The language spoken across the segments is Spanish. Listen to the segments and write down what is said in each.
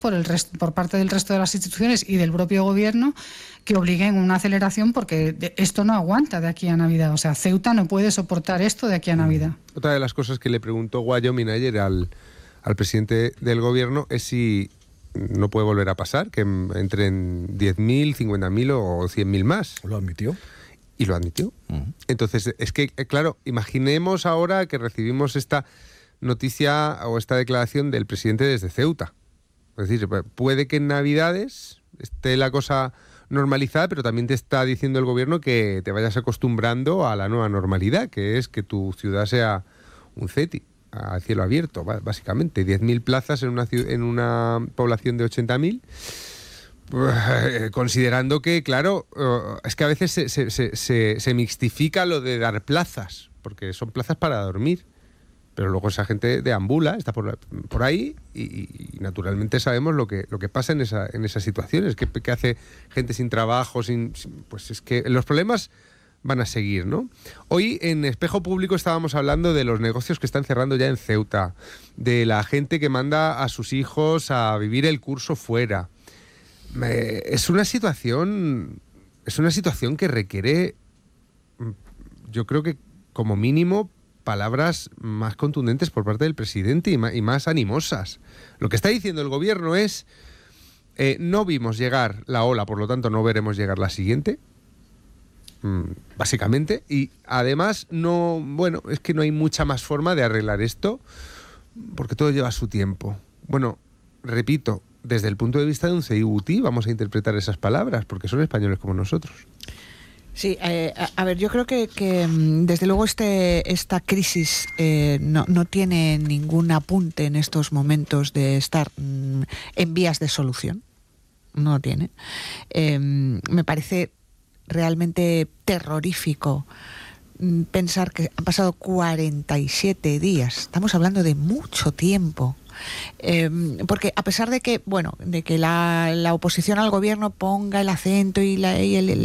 por parte del resto de las instituciones y del propio gobierno, que obliguen una aceleración, porque esto no aguanta de aquí a Navidad. O sea, Ceuta no puede soportar esto de aquí a Navidad. Otra de las cosas que le preguntó Wyoming ayer al presidente del gobierno es si no puede volver a pasar, que entren 10.000, 50.000 o 100.000 más. ¿Lo admitió? Y lo admitió. Entonces, es que, claro, imaginemos ahora que recibimos esta noticia o esta declaración del presidente desde Ceuta. Es decir, puede que en Navidades esté la cosa normalizada, pero también te está diciendo el gobierno que te vayas acostumbrando a la nueva normalidad, que es que tu ciudad sea un CETI, a cielo abierto, básicamente. 10.000 plazas en una población de 80.000, considerando que, claro, es que a veces se mixtifica lo de dar plazas, porque son plazas para dormir. Pero luego esa gente deambula, está por ahí y naturalmente sabemos lo que pasa en esas situaciones, que hace gente sin trabajo, pues es que los problemas van a seguir, ¿no? Hoy en Espejo Público estábamos hablando de los negocios que están cerrando ya en Ceuta, de la gente que manda a sus hijos a vivir el curso fuera. Es una situación que requiere, yo creo que como mínimo, palabras más contundentes por parte del presidente y más animosas. Lo que está diciendo el gobierno es no vimos llegar la ola, por lo tanto no veremos llegar la siguiente, básicamente, y además es que no hay mucha más forma de arreglar esto porque todo lleva su tiempo. Bueno, repito, desde el punto de vista de un CEIUTI vamos a interpretar esas palabras porque son españoles como nosotros. Sí, a ver, yo creo que desde luego esta crisis no tiene ningún apunte en estos momentos de estar en vías de solución. No lo tiene. Me parece realmente terrorífico pensar que han pasado 47 días. Estamos hablando de mucho tiempo. Porque a pesar de que la oposición al gobierno ponga el acento y la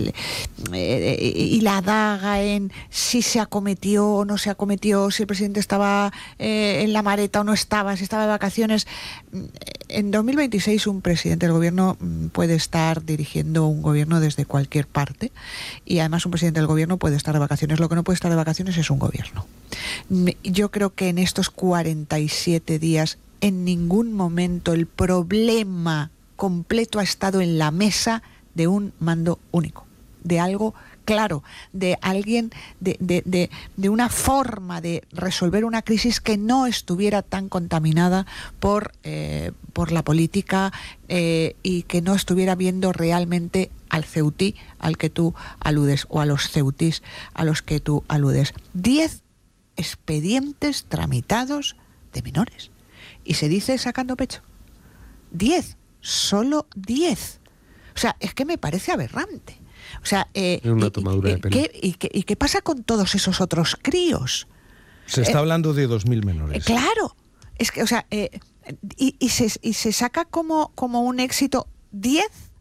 daga en si se acometió o no se acometió, si el presidente estaba en la maleta o no estaba, si estaba de vacaciones, en 2026 un presidente del gobierno puede estar dirigiendo un gobierno desde cualquier parte, y además un presidente del gobierno puede estar de vacaciones. Lo que no puede estar de vacaciones es un gobierno. Yo creo que en estos 47 días en ningún momento el problema completo ha estado en la mesa de un mando único, de algo claro, de alguien, de una forma de resolver una crisis que no estuviera tan contaminada por la política y que no estuviera viendo realmente al ceutí al que tú aludes o a los ceutís a los que tú aludes. 10 expedientes tramitados de menores. Y se dice sacando pecho. 10, solo 10. O sea, es que me parece aberrante. O sea, una tomadura de pelo. ¿Y qué pasa con todos esos otros críos? Se está hablando de 2.000 menores. Claro. Es que, o sea, y se saca como un éxito 10.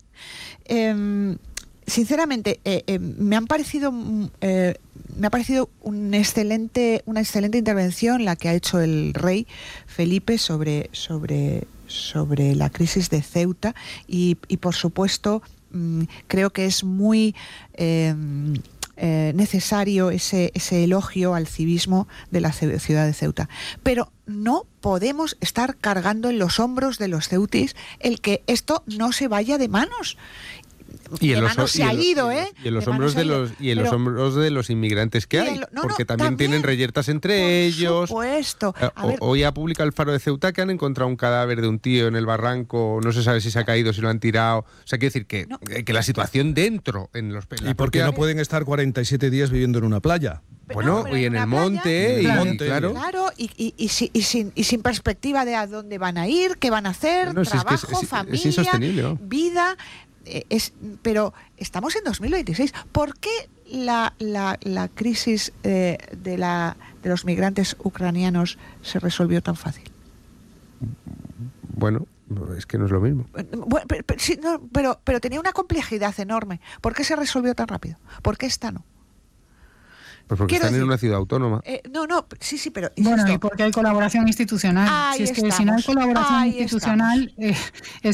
Sinceramente, me ha parecido una excelente intervención la que ha hecho el rey Felipe sobre la crisis de Ceuta y por supuesto creo que es muy necesario ese elogio al civismo de la ciudad de Ceuta, pero no podemos estar cargando en los hombros de los ceutis el que esto no se vaya de manos. Y en los hombros de los inmigrantes que hay, porque también tienen reyertas entre ellos. Por supuesto. Hoy ha publicado el Faro de Ceuta que han encontrado un cadáver de un tío en el barranco, no se sabe si se ha caído, si lo han tirado. O sea, quiero decir que la situación dentro en los ¿Y por qué no pueden estar 47 días viviendo en una playa? Bueno, y en el monte, claro, y sin perspectiva de a dónde van a ir, qué van a hacer, trabajo, familia, es insostenible, ¿no? Vida. Pero estamos en 2026. ¿Por qué la crisis de los migrantes ucranianos se resolvió tan fácil? Bueno, es que no es lo mismo. Pero tenía una complejidad enorme. ¿Por qué se resolvió tan rápido? ¿Por qué esta no? Pues porque Quiero están en decir, una ciudad autónoma. no, sí, pero Bueno, insisto, y porque hay colaboración institucional. Ahí Si es que si no hay estamos, colaboración ahí institucional, es